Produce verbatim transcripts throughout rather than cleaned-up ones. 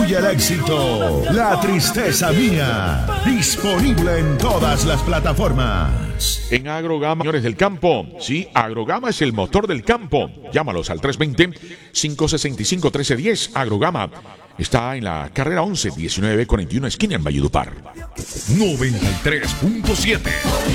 y el éxito. La tristeza mía. Disponible en todas las plataformas. En Agrogama, señores del campo. Sí, Agrogama es el motor del campo. Llámalos al tres dos cero, cinco seis cinco, uno tres uno cero. Agrogama está en la carrera once, diecinueve cuarenta y uno, esquina en Valledupar. noventa y tres punto siete.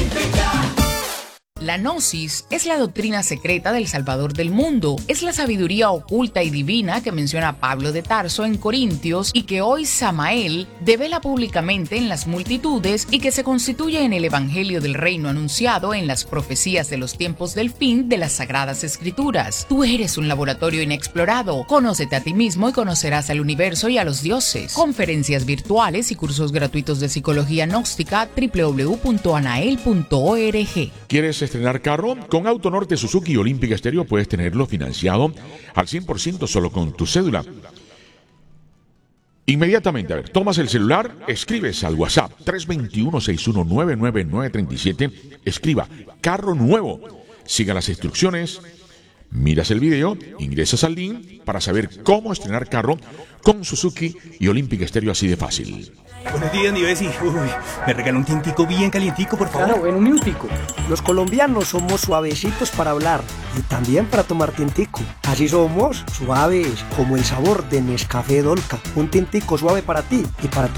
La Gnosis es la doctrina secreta del Salvador del mundo. Es la sabiduría oculta y divina que menciona Pablo de Tarso en Corintios y que hoy Samael devela públicamente en las multitudes y que se constituye en el Evangelio del Reino anunciado en las profecías de los tiempos del fin de las Sagradas Escrituras. Tú eres un laboratorio inexplorado. Conócete a ti mismo y conocerás al universo y a los dioses. Conferencias virtuales y cursos gratuitos de psicología gnóstica doble u doble u doble u punto anael punto org. ¿Quieres estrenar carro? Con Autonorte Suzuki Olímpica Estéreo puedes tenerlo financiado al cien por ciento solo con tu cédula. Inmediatamente, a ver, tomas el celular, escribes al WhatsApp tres dos uno, seis uno nueve nueve nueve tres siete, escriba carro nuevo, siga las instrucciones, miras el video, ingresas al link para saber cómo estrenar carro con Suzuki y Olímpica Estéreo así de fácil. Buenos días, mi Bessie. Uy, me regala un tintico bien calientico, por favor. Claro, en un minutico. Los colombianos somos suavecitos para hablar y también para tomar tintico. Así somos, suaves, como el sabor de Nescafé Dolca. Un tintico suave para ti y para tu